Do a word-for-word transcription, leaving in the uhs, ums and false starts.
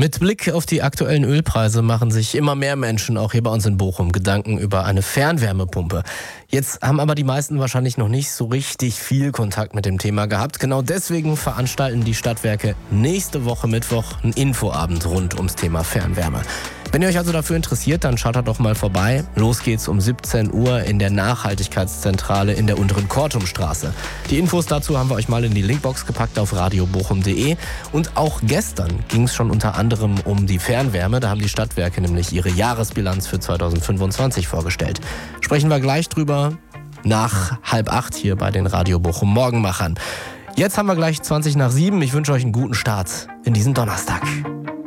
Mit Blick auf die aktuellen Ölpreise machen sich immer mehr Menschen, auch hier bei uns in Bochum, Gedanken über eine Fernwärmepumpe. Jetzt haben aber die meisten wahrscheinlich noch nicht so richtig viel Kontakt mit dem Thema gehabt. Genau deswegen veranstalten die Stadtwerke nächste Woche Mittwoch einen Infoabend rund ums Thema Fernwärme. Wenn ihr euch also dafür interessiert, dann schaut da doch mal vorbei. Los geht's um siebzehn Uhr in der Nachhaltigkeitszentrale in der unteren Kortumstraße. Die Infos dazu haben wir euch mal in die Linkbox gepackt auf radio bochum punkt de. Und auch gestern ging es schon unter anderem um die Fernwärme. Da haben die Stadtwerke nämlich ihre Jahresbilanz für zweitausendfünfundzwanzig vorgestellt. Sprechen wir gleich drüber nach halb acht hier bei den Radio Bochum Morgenmachern. Jetzt haben wir gleich zwanzig nach sieben. Ich wünsche euch einen guten Start in diesen Donnerstag.